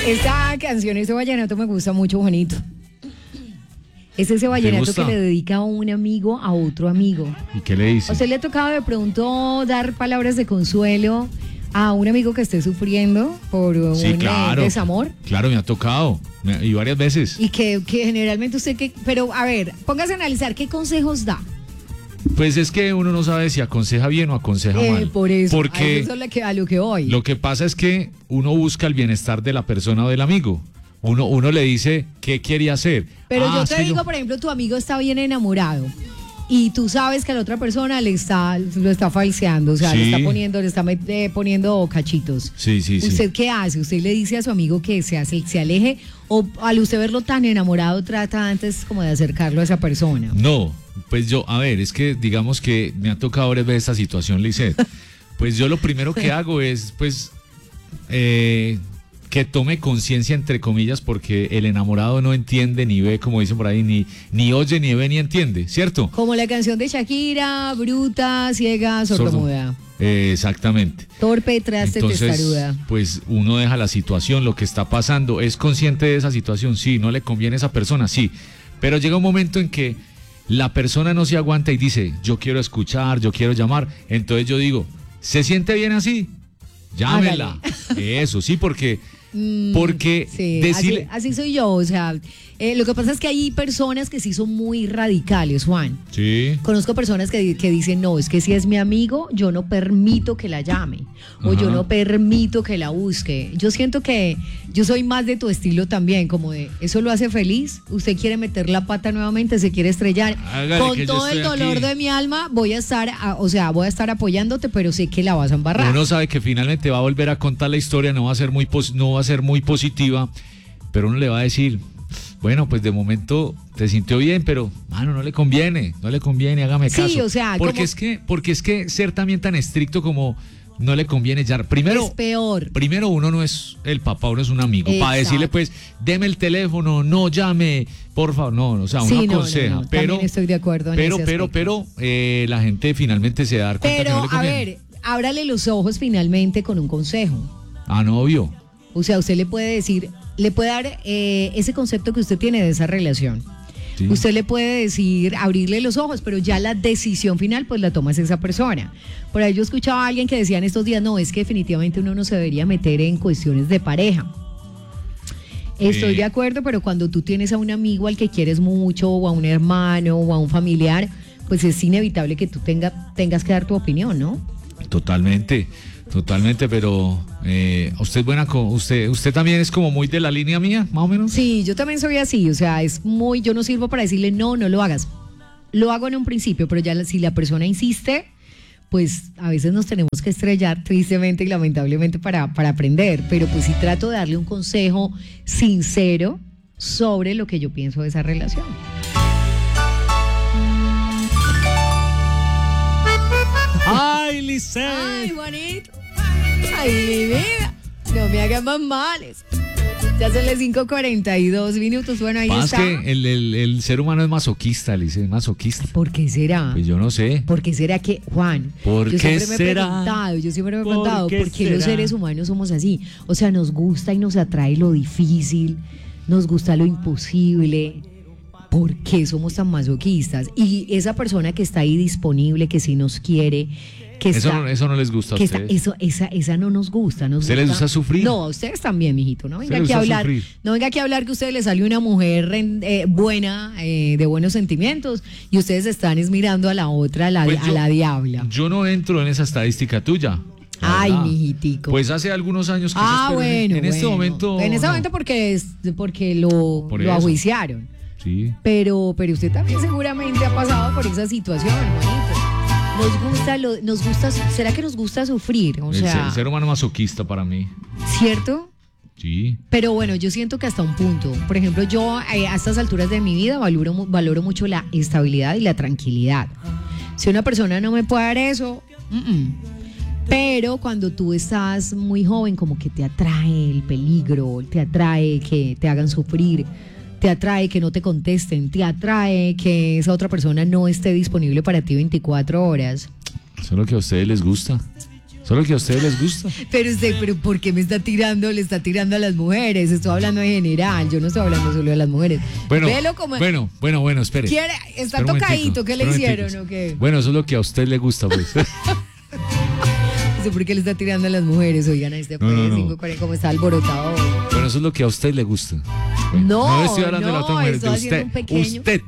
Esta canción, este vallenato me gusta mucho, Juanito. Es ese vallenato que le dedica un amigo a otro amigo. ¿Y qué le dice? ¿A usted le ha tocado de pronto dar palabras de consuelo a un amigo que esté sufriendo por un desamor? Claro, me ha tocado, y varias veces. Y que generalmente usted, pero a ver, póngase a analizar qué consejos da. Pues es que uno no sabe si aconseja bien o aconseja mal. Por eso, porque a lo que voy. Lo que pasa es que uno busca el bienestar de la persona o del amigo. Uno le dice qué quiere hacer. Pero yo te digo, por ejemplo, tu amigo está bien enamorado y tú sabes que a la otra persona lo está falseando, o sea, sí. le está poniendo cachitos. Sí. ¿Usted qué hace? ¿Usted le dice a su amigo que se aleje o al usted verlo tan enamorado trata antes como de acercarlo a esa persona? No, pues es que digamos que me ha tocado ahora ver esta situación, Lisset. Pues yo lo primero que hago es, que tome conciencia, entre comillas, porque el enamorado no entiende ni ve, como dicen por ahí, ni oye, ni ve, ni entiende, ¿cierto? Como la canción de Shakira, bruta, ciega, sordomuda. Exactamente. Torpe, traste, testaruda. Pues uno deja la situación, lo que está pasando, es consciente de esa situación, sí, no le conviene a esa persona, sí, pero llega un momento en que la persona no se aguanta y dice, yo quiero escuchar, yo quiero llamar, entonces yo digo, ¿se siente bien así? Llámela. Hágale. Eso, sí, porque sí, decirle... así soy yo, o sea, lo que pasa es que hay personas que sí son muy radicales, Juan. Sí. Conozco personas que dicen, no, es que si es mi amigo, yo no permito que la llame, o yo no permito que la busque. Yo siento que yo soy más de tu estilo también, como de, ¿eso lo hace feliz? ¿Usted quiere meter la pata nuevamente, se quiere estrellar? Hágale, con todo el dolor aquí de mi alma, voy a estar apoyándote, pero sé que la vas a embarrar. Uno sabe que finalmente va a volver a contar la historia, no va a ser muy positiva, pero uno le va a decir, bueno, pues de momento te sintió bien, pero mano, no le conviene, hágame caso. Sí, o sea, porque es que ser también tan estricto como no le conviene ya. Primero, es peor. Primero, uno no es el papá, uno es un amigo. Para decirle, pues, deme el teléfono, no llame, por favor. No, o sea, uno aconseja. No, pero también estoy de acuerdo en ese aspecto. Pero la gente finalmente se da cuenta que no le conviene. A ver, ábrale los ojos finalmente con un consejo. Ah, no, obvio. O sea, usted le puede decir, le puede dar ese concepto que usted tiene de esa relación. Sí. Usted le puede decir, abrirle los ojos, pero ya la decisión final pues la toma esa persona. Por ahí yo escuchaba a alguien que decía en estos días, no, es que definitivamente uno no se debería meter en cuestiones de pareja. Estoy de acuerdo, pero cuando tú tienes a un amigo al que quieres mucho, o a un hermano, o a un familiar, pues es inevitable que tú tengas que dar tu opinión, ¿no? Totalmente, pero usted es buena usted también es como muy de la línea mía, más o menos. Sí, yo también soy así, o sea, yo no sirvo para decirle no lo hagas. Lo hago en un principio, pero ya si la persona insiste, pues a veces nos tenemos que estrellar tristemente y lamentablemente para aprender, pero pues sí trato de darle un consejo sincero sobre lo que yo pienso de esa relación. ¡Ay, Lisset! ¡Ay, Juanito! ¡Ay, mi vida! No me hagan más males. Ya son las 5:42 minutos. Bueno, ahí está. Es que el ser humano es masoquista, Lisset, es masoquista. ¿Por qué será? Pues yo no sé. ¿Por qué será que, Juan? Yo siempre me he preguntado, ¿por qué los seres humanos somos así? O sea, nos gusta y nos atrae lo difícil, nos gusta lo imposible. ¿Por qué somos tan masoquistas? Y esa persona que está ahí disponible, que sí nos quiere, que eso está, no les gusta a ustedes. Esa no nos gusta. ¿Usted les gusta sufrir? No, a ustedes también, mijito. No venga aquí a hablar que a usted le salió una mujer buena, de buenos sentimientos, y ustedes están mirando a la otra, a la diabla. Yo no entro en esa estadística tuya. Ay, mijitico. Pues hace algunos años que bueno. En este momento. En este momento porque lo ajuiciaron. Sí. Pero usted también seguramente ha pasado por esa situación, bonito. Nos gusta, ¿será que nos gusta sufrir? O sea, el ser humano masoquista para mí. ¿Cierto? Sí. Pero bueno, yo siento que hasta un punto. Por ejemplo, yo a estas alturas de mi vida valoro mucho la estabilidad y la tranquilidad. Si una persona no me puede dar eso, pero cuando tú estás muy joven, como que te atrae el peligro, te atrae que te hagan sufrir, te atrae que no te contesten, te atrae que esa otra persona no esté disponible para ti 24 horas. Eso es lo que a ustedes les gusta. Solo que a ustedes les gusta. Pero ¿por qué me está tirando? Le está tirando a las mujeres. Estoy hablando en general. Yo no estoy hablando solo de las mujeres. Bueno, Velo como... bueno, espere. Está tocadito. ¿Qué le hicieron o qué? Bueno, eso es lo que a usted le gusta, pues. No sé por qué le está tirando a las mujeres. Oigan, a este No. 540 como está alborotado. Bueno, eso es lo que a usted le gusta. No, le estoy hablando de la otra mujer, de usted. Usted.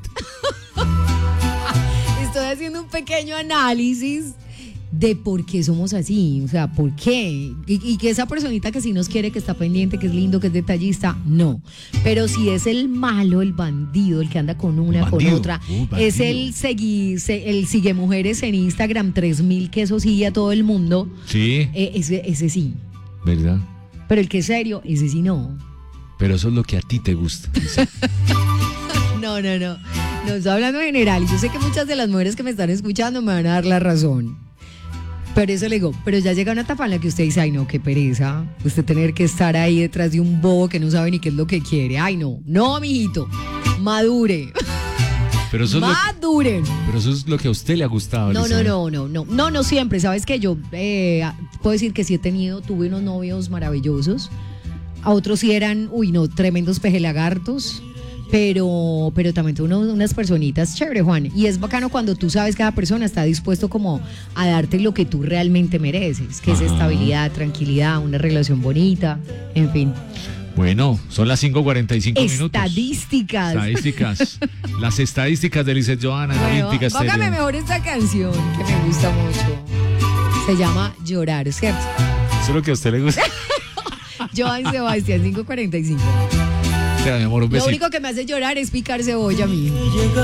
Estoy haciendo un pequeño análisis de por qué somos así, o sea, por qué. Y que esa personita que sí nos quiere, que está pendiente, que es lindo, que es detallista, no. Pero si es el malo, el bandido, el que anda con una, con otra, es el sigue mujeres en Instagram 3000, que eso sigue a todo el mundo. Sí. Ese sí. ¿Verdad? Pero el que es serio, ese sí no. Pero eso es lo que a ti te gusta. No. No estoy hablando en general. Y yo sé que muchas de las mujeres que me están escuchando me van a dar la razón. Pero eso le digo, pero ya llega una etapa en la que usted dice, ay no, qué pereza, usted tener que estar ahí detrás de un bobo que no sabe ni qué es lo que quiere. Ay no, mijito, madure. Pero eso Maduren. Pero eso es lo que a usted le ha gustado. No siempre. Sabes que yo puedo decir que sí tuve unos novios maravillosos. A otros sí eran, tremendos pejelagartos. Pero también tuve unas personitas chévere, Juan. Y es bacano cuando tú sabes que cada persona está dispuesto como a darte lo que tú realmente mereces, que es estabilidad, tranquilidad, una relación bonita, en fin. Bueno, son las 5:45 minutos. Estadísticas. Las estadísticas de Lizeth Johanna en Olímpica Estéreo. Póngame mejor esta canción que me gusta mucho. Se llama Llorar, ¿cierto? Eso es lo que a usted le gusta. Joan Sebastián, 5:45. Mi amor, un besito. Lo único que me hace llorar es picar cebolla a mí.